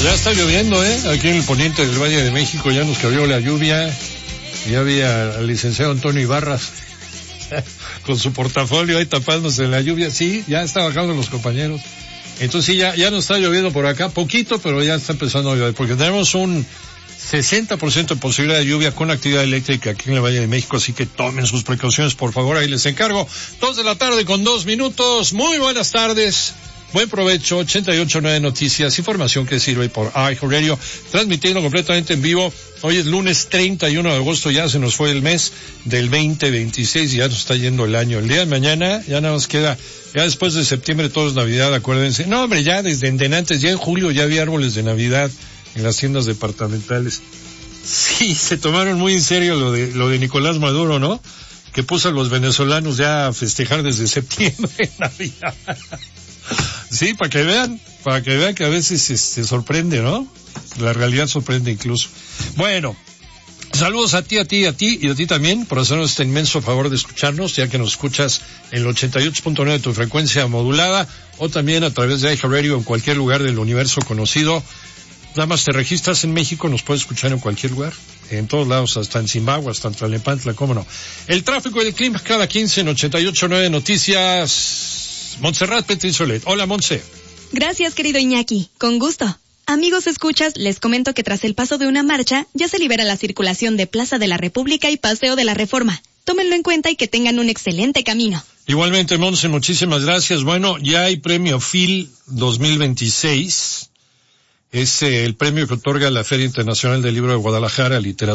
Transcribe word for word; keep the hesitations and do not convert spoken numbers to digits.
Ya está lloviendo, ¿eh? Aquí en el poniente del Valle de México ya nos cayó la lluvia. Ya había al licenciado Antonio Ibarras con su portafolio ahí tapándose en la lluvia. Sí, ya está bajando los compañeros. Entonces sí, ya, ya nos está lloviendo por acá, poquito, pero ya está empezando a llover, porque tenemos un sesenta por ciento de posibilidad de lluvia con actividad eléctrica aquí en el Valle de México, así que tomen sus precauciones, por favor, ahí les encargo. Dos de la tarde con dos minutos. Muy buenas tardes. Buen provecho. Ochenta y ocho punto nueve Noticias, información que sirve por iHeartRadio, transmitiendo completamente en vivo. Hoy es lunes treinta y uno de agosto, ya se nos fue el mes del veinte veintiséis y ya nos está yendo el año. El día de mañana ya nada más queda, ya después de septiembre todo es Navidad, acuérdense. No, hombre, ya desde en antes, ya en julio ya había árboles de Navidad en las tiendas departamentales. Sí, se tomaron muy en serio lo de, lo de Nicolás Maduro, ¿no? Que puso a los venezolanos ya a festejar desde septiembre Navidad. Sí, para que vean, para que vean que a veces se este, sorprende, ¿no? La realidad sorprende incluso. Bueno, saludos a ti, a ti, a ti y a ti también por hacernos este inmenso favor de escucharnos, ya que nos escuchas en el ochenta y ocho punto nueve de tu frecuencia modulada o también a través de iHeartRadio en cualquier lugar del universo conocido. Nada más te registras en México, nos puedes escuchar en cualquier lugar, en todos lados, hasta en Zimbabue, hasta en Tlalnepantla, cómo no. El tráfico y el clima cada quince en ochenta y ocho punto nueve Noticias. Montserrat Petri Solet. Hola, Montse. Gracias, querido Iñaki. Con gusto. Amigos escuchas, les comento que tras el paso de una marcha, ya se libera la circulación de Plaza de la República y Paseo de la Reforma. Tómenlo en cuenta y que tengan un excelente camino. Igualmente, Montse, muchísimas gracias. Bueno, ya hay premio F I L dos mil veintiséis. Es eh, el premio que otorga la Feria Internacional del Libro de Guadalajara, Literatura.